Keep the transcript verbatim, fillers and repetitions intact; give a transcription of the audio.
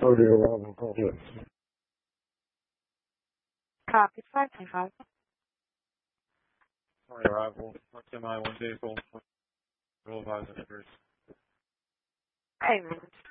thirty arrival, call it. Copy, five twenty-five. thirty arrival, ten nine one vehicle, real advisor numbers. Eight minutes.